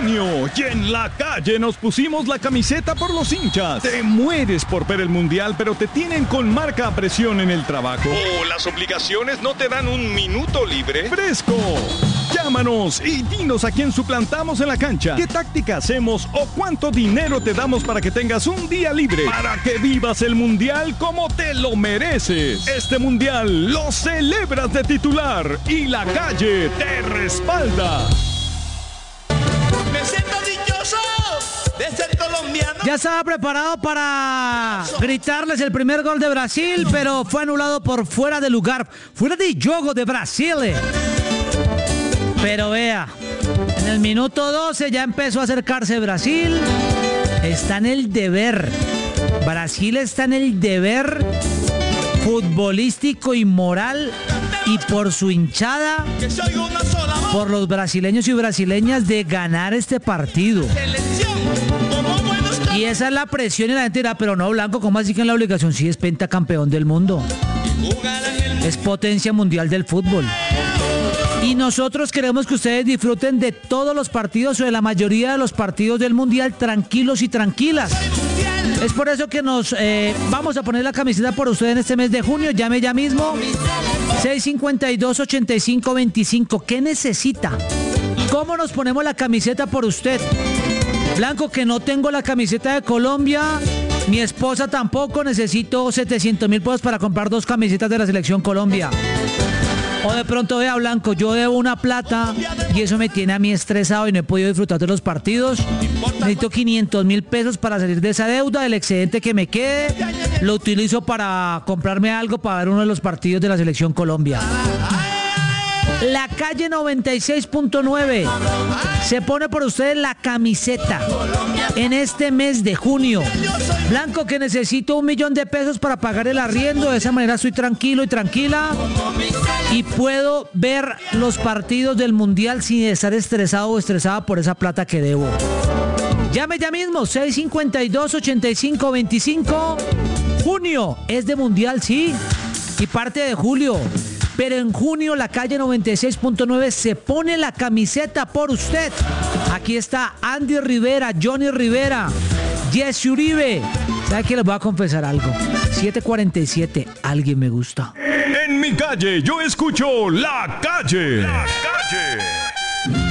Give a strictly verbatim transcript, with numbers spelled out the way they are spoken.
junio y en la calle nos pusimos la camiseta por los hinchas. Te mueres por ver el mundial, pero te tienen con marca a presión en el trabajo. ¿O las obligaciones no te dan un minuto libre? ¡Fresco! Llámanos y dinos a quién suplantamos en la cancha, qué táctica hacemos o cuánto dinero te damos para que tengas un día libre, para que vivas el mundial como te lo mereces. Este mundial lo celebras de titular y la calle te respalda. Me siento dichoso de ser colombiano. Ya estaba preparado para gritarles el primer gol de Brasil, pero fue anulado por fuera de lugar, fuera de juego de Brasil. Pero vea, en el minuto doce ya empezó a acercarse Brasil. Está en el deber. Brasil está en el deber futbolístico y moral, y por su hinchada, por los brasileños y brasileñas, de ganar este partido. Y esa es la presión, y la gente dirá, pero no, Blanco, ¿cómo así que en la obligación? Sí, es pentacampeón del mundo. Es potencia mundial del fútbol. Y nosotros queremos que ustedes disfruten de todos los partidos o de la mayoría de los partidos del Mundial tranquilos y tranquilas. Es por eso que nos eh, vamos a poner la camiseta por ustedes en este mes de junio. Llame ya mismo. seis cinco dos, ocho cinco dos cinco. ¿Qué necesita? ¿Cómo nos ponemos la camiseta por usted? Blanco, que no tengo la camiseta de Colombia. Mi esposa tampoco. Necesito setecientos mil pesos para comprar dos camisetas de la Selección Colombia. O de pronto, vea, Blanco, yo debo una plata y eso me tiene a mí estresado y no he podido disfrutar de los partidos. Necesito quinientos mil pesos para salir de esa deuda. El excedente que me quede lo utilizo para comprarme algo para ver uno de los partidos de la Selección Colombia. La calle noventa y seis punto nueve se pone por ustedes la camiseta en este mes de junio. Blanco, que necesito un millón de pesos para pagar el arriendo. De esa manera estoy tranquilo y tranquila y puedo ver los partidos del Mundial sin estar estresado o estresada por esa plata que debo. Llame ya mismo, seis cinco dos, ocho cinco dos cinco. Junio es de Mundial, sí, y parte de julio. Pero en junio la calle noventa y seis punto nueve se pone la camiseta por usted. Aquí está Andy Rivera, Johnny Rivera, Jesse Uribe. ¿Sabe qué? Les voy a confesar algo. siete cuarenta y siete, alguien me gusta. En mi calle yo escucho La Calle. La Calle.